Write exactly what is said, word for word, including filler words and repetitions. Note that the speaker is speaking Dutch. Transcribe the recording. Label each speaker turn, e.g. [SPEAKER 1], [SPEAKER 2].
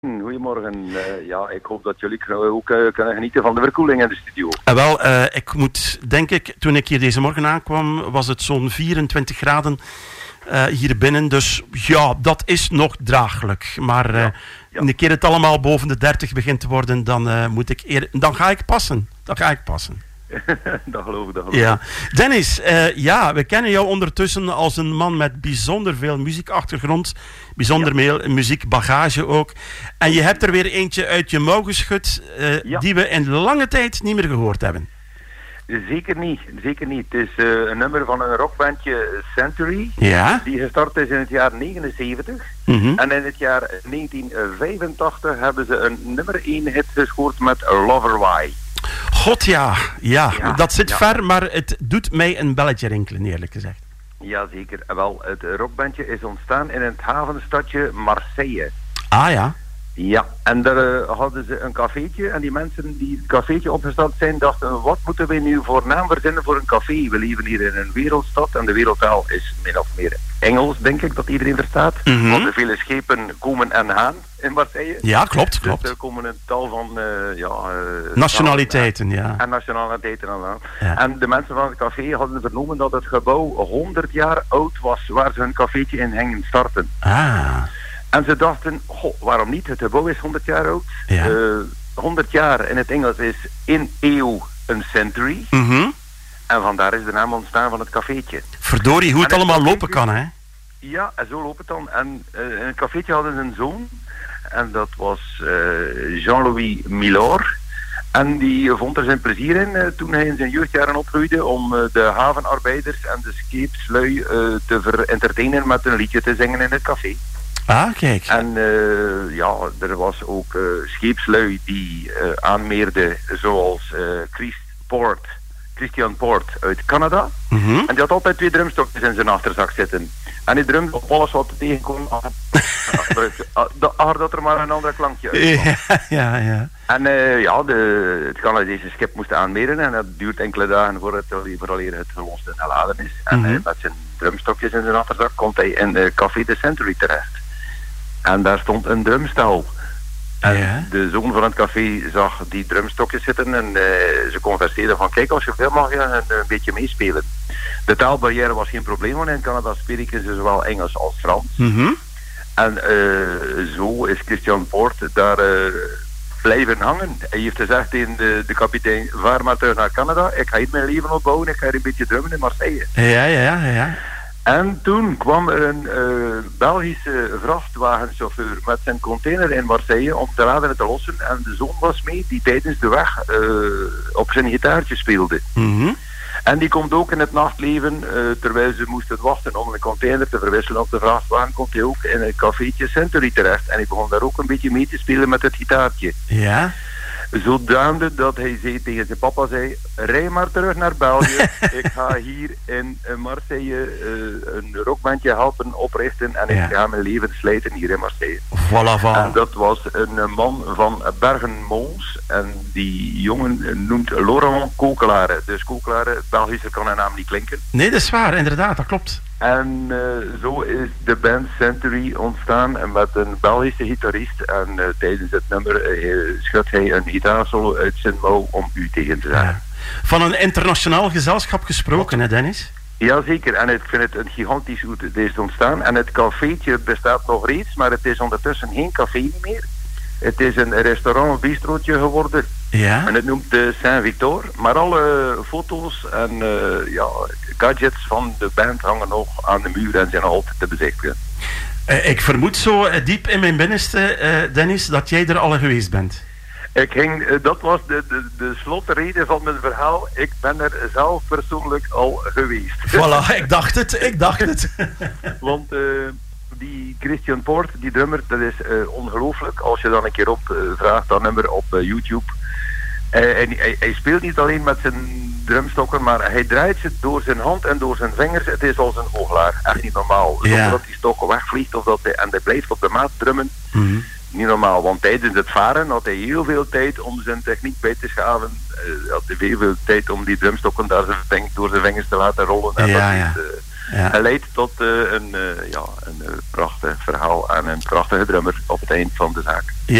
[SPEAKER 1] Goedemorgen. Uh, ja, ik hoop dat jullie ook uh, kunnen genieten van de verkoeling in de studio.
[SPEAKER 2] Uh, wel, uh, ik moet, denk ik, toen ik hier deze morgen aankwam, was het zo'n vierentwintig graden uh, hier binnen. Dus ja, dat is nog draaglijk. Maar uh, ja, ja. een keer het allemaal boven de dertig begint te worden, dan, uh, moet ik eer, dan ga ik passen. Dan ga ik passen.
[SPEAKER 1] dat geloof ik, dat geloof ik.
[SPEAKER 2] Ja. Dennis, uh, ja, we kennen jou ondertussen als een man met bijzonder veel muziekachtergrond. Bijzonder ja. veel muziekbagage ook. En je hebt er weer eentje uit je mouw geschud, uh, ja. die we in lange tijd niet meer gehoord hebben.
[SPEAKER 1] Zeker niet, zeker niet. Het is uh, een nummer van een rockbandje Century,
[SPEAKER 2] ja?
[SPEAKER 1] die gestart is in het jaar negenenzeventig.
[SPEAKER 2] Mm-hmm.
[SPEAKER 1] En in het jaar negentien vijfentachtig hebben ze een nummer één hit gescoord met Lover Why.
[SPEAKER 2] God ja, ja, ja dat zit
[SPEAKER 1] ja.
[SPEAKER 2] ver, maar het doet mij een belletje rinkelen, eerlijk gezegd.
[SPEAKER 1] Jazeker, wel, het rockbandje is ontstaan in het havenstadje Marseille.
[SPEAKER 2] Ah ja.
[SPEAKER 1] Ja, en daar uh, hadden ze een cafeetje en die mensen die het cafeetje opgestart zijn dachten, wat moeten we nu voor naam verzinnen voor een café? We leven hier in een wereldstad en de wereldtaal is min of meer Engels, denk ik, dat iedereen verstaat.
[SPEAKER 2] Mm-hmm.
[SPEAKER 1] Want er vele schepen komen en gaan in Marseille.
[SPEAKER 2] Ja, klopt, klopt.
[SPEAKER 1] Dus er komen een tal van uh, ja, uh,
[SPEAKER 2] nationaliteiten,
[SPEAKER 1] en,
[SPEAKER 2] ja.
[SPEAKER 1] En nationaliteiten aan.
[SPEAKER 2] Ja.
[SPEAKER 1] En de mensen van het café hadden vernomen dat het gebouw honderd jaar oud was waar ze hun cafeetje in gingen starten.
[SPEAKER 2] Ah.
[SPEAKER 1] En ze dachten, goh, waarom niet? Het gebouw is honderd jaar oud.
[SPEAKER 2] Ja.
[SPEAKER 1] Uh, honderd jaar in het Engels is in eeuw een century.
[SPEAKER 2] Mm-hmm.
[SPEAKER 1] En vandaar is de naam ontstaan van het cafeetje.
[SPEAKER 2] Verdorie, hoe het, het allemaal cafeetje lopen kan, hè?
[SPEAKER 1] Ja, en zo loopt het dan. En uh, in het cafeetje hadden ze een zoon. En dat was uh, Jean-Louis Milord. En die vond er zijn plezier in uh, toen hij in zijn jeugdjaren opgroeide om uh, de havenarbeiders en de scheepslui uh, te verentertainen met een liedje te zingen in het café.
[SPEAKER 2] Ah, kijk.
[SPEAKER 1] En uh, ja, er was ook uh, scheepslui die uh, aanmeerden, zoals uh, Chris Port, Christian Port uit Canada.
[SPEAKER 2] Mm-hmm.
[SPEAKER 1] En die had altijd twee drumstokjes in zijn achterzak zitten. En die drumde op alles wat er tegenkwam. Achter dat er maar een ander klankje uit kwam.
[SPEAKER 2] Ja, ja, ja.
[SPEAKER 1] En uh, ja, de, het Canadese schip moest aanmeren en dat duurt enkele dagen voordat het vooraleer het gelost en geladen is. En
[SPEAKER 2] Mm-hmm.
[SPEAKER 1] uh, met zijn drumstokjes in zijn achterzak komt hij in uh, Café de Century terecht. En daar stond een drumstel. En
[SPEAKER 2] ja.
[SPEAKER 1] de zoon van het café zag die drumstokjes zitten en uh, ze converseerden van, kijk, als je wil mag je een, een beetje meespelen. De taalbarrière was geen probleem, want in Canada spreken ze zowel Engels als Frans.
[SPEAKER 2] Mm-hmm.
[SPEAKER 1] En uh, zo is Christian Port daar uh, blijven hangen. Hij heeft gezegd tegen de, de kapitein, vaar maar terug naar Canada, ik ga hier mijn leven opbouwen, ik ga hier een beetje drummen in Marseille.
[SPEAKER 2] Ja, ja, ja, ja.
[SPEAKER 1] En toen kwam er een uh, Belgische vrachtwagenchauffeur met zijn container in Marseille om te laden en te lossen. En de zoon was mee die tijdens de weg uh, op zijn gitaartje speelde.
[SPEAKER 2] Mm-hmm.
[SPEAKER 1] En die komt ook in het nachtleven, uh, terwijl ze moesten wachten om een container te verwisselen op de vrachtwagen, komt hij ook in het cafeetje Century terecht. En hij begon daar ook een beetje mee te spelen met het gitaartje.
[SPEAKER 2] Ja.
[SPEAKER 1] Zodanig dat hij zei, tegen zijn papa zei, rij maar terug naar België. Ik ga hier in Marseille uh, een rockbandje helpen oprichten en
[SPEAKER 2] ja.
[SPEAKER 1] ik ga mijn leven slijten hier in Marseille.
[SPEAKER 2] Voilà, voilà.
[SPEAKER 1] En dat was een man van Bergen-Mons en die jongen noemt Laurent Coquelare. Dus Coquelare, Belgische kan een naam niet klinken.
[SPEAKER 2] Nee, dat is waar, inderdaad, dat klopt.
[SPEAKER 1] En uh, zo is de band Century ontstaan met een Belgische gitarist. En uh, tijdens het nummer uh, schudt hij een gitaarsolo uit zijn mouw om u tegen te zeggen.
[SPEAKER 2] Ja. Van een internationaal gezelschap gesproken, hè Dennis?
[SPEAKER 1] Jazeker, en ik vind het een gigantisch hoe het is ontstaan. En het cafeetje bestaat nog reeds, maar het is ondertussen geen café meer. Het is een restaurant, bistrootje geworden.
[SPEAKER 2] Ja.
[SPEAKER 1] En het noemt de Saint-Victor. Maar alle foto's en uh, ja, gadgets van de band hangen nog aan de muur en zijn nog altijd te bezichtigen.
[SPEAKER 2] Uh, ik vermoed zo uh, diep in mijn binnenste, uh, Dennis, dat jij er al geweest bent.
[SPEAKER 1] Ik ging, uh, dat was de, de, de slotrede van mijn verhaal. Ik ben er zelf persoonlijk al geweest.
[SPEAKER 2] Voilà, ik dacht het, ik dacht het.
[SPEAKER 1] Want... Uh, die Christian Port, die drummer, dat is uh, ongelooflijk. Als je dan een keer op uh, vraagt, dat nummer op uh, YouTube. Uh, en hij, hij speelt niet alleen met zijn drumstokken, maar hij draait ze door zijn hand en door zijn vingers. Het is als een vogelaar. Echt niet normaal. Zonder
[SPEAKER 2] ja.
[SPEAKER 1] dat die stok wegvliegt of dat hij, en hij blijft op de maat drummen.
[SPEAKER 2] Mm-hmm.
[SPEAKER 1] Niet normaal, want tijdens het varen had hij heel veel tijd om zijn techniek bij te schaven. Uh, had hij heel veel tijd om die drumstokken daar zijn, door zijn vingers te laten rollen. En
[SPEAKER 2] ja,
[SPEAKER 1] dat
[SPEAKER 2] ja.
[SPEAKER 1] is, uh, Ja. En leidt tot uh, een, uh, ja, een uh, prachtig verhaal en een prachtige drummer op het eind van de zaak.